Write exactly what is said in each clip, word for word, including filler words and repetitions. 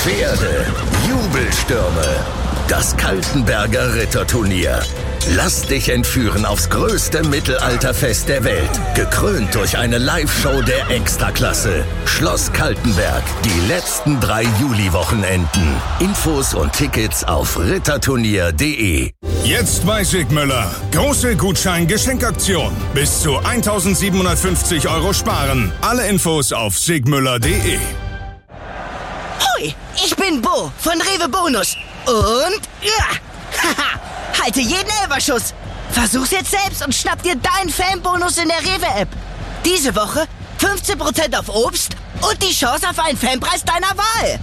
Pferde, Jubelstürme, das Kaltenberger Ritterturnier. Lass dich entführen aufs größte Mittelalterfest der Welt. Gekrönt durch eine Live-Show der Extraklasse. Schloss Kaltenberg, die letzten drei Juli-Wochenenden. Infos und Tickets auf ritterturnier punkt de. Jetzt bei Sigmüller. Große Gutschein-Geschenkaktion. Bis zu eintausendsiebenhundertfünfzig Euro sparen. Alle Infos auf sigmüller punkt de. Hoi, ich bin Bo von Rewe Bonus. Und ja, haha, halte jeden Elberschuss. Versuch's jetzt selbst und schnapp dir deinen Fanbonus in der Rewe-App. Diese Woche fünfzehn Prozent auf Obst und die Chance auf einen Fanpreis deiner Wahl.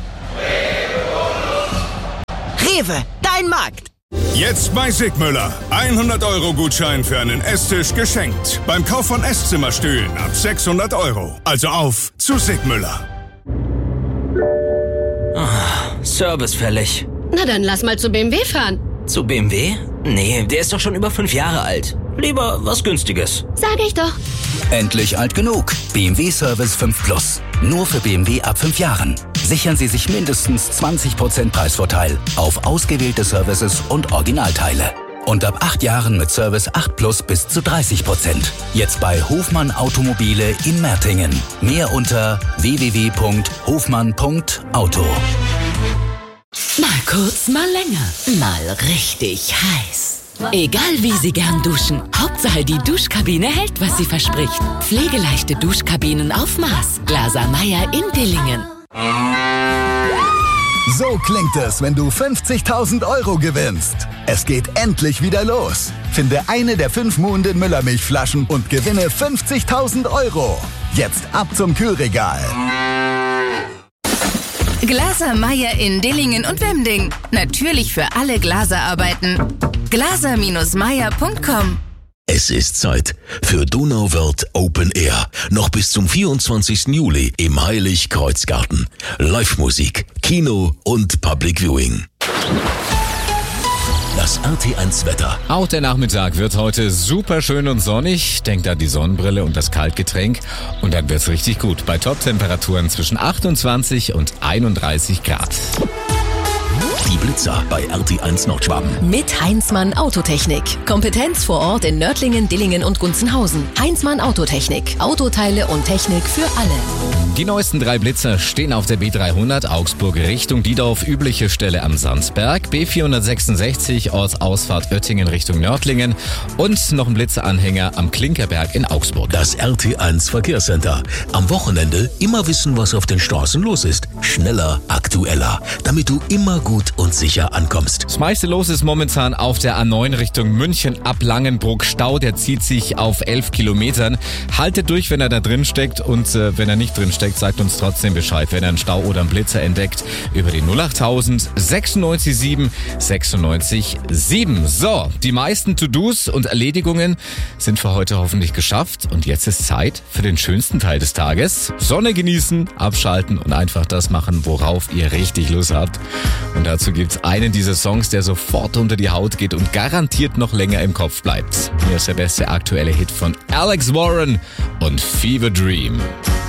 Rewe, dein Markt. Jetzt bei Sigmüller. hundert Euro Gutschein für einen Esstisch geschenkt. Beim Kauf von Esszimmerstühlen ab sechshundert Euro. Also auf zu Sigmüller. Oh, Service fällig. Na dann lass mal zu B M W fahren. Zu B M W? Nee, der ist doch schon über fünf Jahre alt. Lieber was Günstiges. Sag ich doch. Endlich alt genug. B M W Service fünf Plus. Nur für B M W ab fünf Jahren. Sichern Sie sich mindestens zwanzig Prozent Preisvorteil auf ausgewählte Services und Originalteile. Und ab acht Jahren mit Service acht Plus bis zu dreißig Prozent. Jetzt bei Hofmann Automobile in Mertingen. Mehr unter w w w punkt hofmann punkt auto. Mal kurz, mal länger, mal richtig heiß. Egal wie Sie gern duschen, Hauptsache die Duschkabine hält, was sie verspricht. Pflegeleichte Duschkabinen auf Maß. Glaser Meyer in Dillingen. So klingt es, wenn du fünfzigtausend Euro gewinnst. Es geht endlich wieder los. Finde eine der fünf Muhnden Müllermilchflaschen und gewinne fünfzigtausend Euro. Jetzt ab zum Kühlregal. Glaser Meyer in Dillingen und Wemding. Natürlich für alle Glaserarbeiten. glaser Meyer punkt com. Es ist Zeit für Donauwörth Open Air. Noch bis zum vierundzwanzigsten Juli im Heilig-Kreuz-Garten. Live-Musik, Kino und Public Viewing. Das R T eins Wetter. Auch der Nachmittag wird heute super schön und sonnig. Denkt an die Sonnenbrille und das Kaltgetränk. Und dann wird's richtig gut. Bei Top-Temperaturen zwischen achtundzwanzig und einunddreißig Grad. Die Blitzer bei R T eins Nordschwaben. Mit Heinzmann Autotechnik. Kompetenz vor Ort in Nördlingen, Dillingen und Gunzenhausen. Heinzmann Autotechnik. Autoteile und Technik für alle. Die neuesten drei Blitzer stehen auf der B dreihundert Augsburg Richtung Diedorf, übliche Stelle am Sandsberg, B vierhundertsechsundsechzig Ortsausfahrt Oettingen Richtung Nördlingen und noch ein Blitzeranhänger am Klinkerberg in Augsburg. Das R T eins Verkehrscenter. Am Wochenende immer wissen, was auf den Straßen los ist. Schneller, aktueller, damit du immer gut und sicher ankommst. Das meiste los ist momentan auf der A neun Richtung München ab Langenbruck. Stau, der zieht sich auf elf Kilometern. Haltet durch, wenn er da drin steckt und äh, wenn er nicht drin steckt, sagt uns trotzdem Bescheid, wenn er einen Stau oder einen Blitzer entdeckt, über die null achttausend sechsundneunzig sieben sechsundneunzig sieben. So, die meisten To-Dos und Erledigungen sind für heute hoffentlich geschafft und jetzt ist Zeit für den schönsten Teil des Tages. Sonne genießen, abschalten und einfach das machen, worauf ihr richtig Lust habt. Und dazu gibt's einen dieser Songs, der sofort unter die Haut geht und garantiert noch länger im Kopf bleibt. Hier ist der beste aktuelle Hit von Alex Warren und Fever Dream.